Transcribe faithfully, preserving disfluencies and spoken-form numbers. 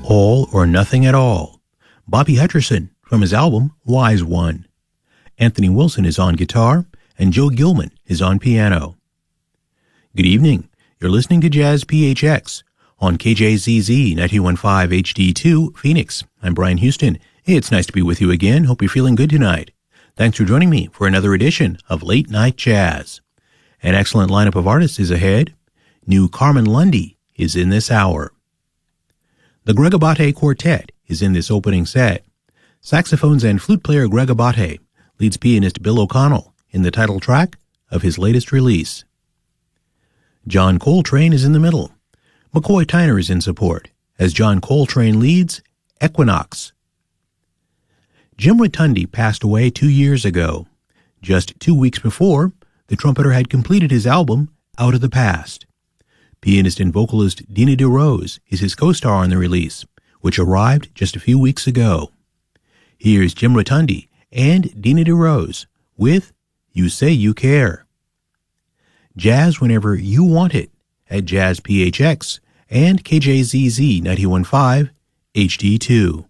All or Nothing at All. Bobby Hutcherson from his album Wise One. Anthony Wilson is on guitar, and Joe Gilman is on piano. Good evening. You're listening to Jazz P H X on K J Z Z ninety-one point five H D two, Phoenix. I'm Brian Houston. Hey, it's nice to be with you again. Hope you're feeling good tonight. Thanks for joining me for another edition of Late Night Jazz. An excellent lineup of artists is ahead. New Carmen Lundy is in this hour. The Greg Abate Quartet is in this opening set. Saxophones and flute player Greg Abate leads pianist Bill O'Connell in the title track of his latest release. John Coltrane is in the middle. McCoy Tyner is in support as John Coltrane leads Equinox. Jim Rotundi passed away two years ago. Just two weeks before, the trumpeter had completed his album, Out of the Past. Pianist and vocalist Dina DeRose is his co-star on the release, which arrived just a few weeks ago. Here's Jim Rotundi and Dina DeRose with You Say You Care. Jazz whenever you want it at Jazz P H X and K J Z Z ninety-one point five H D two.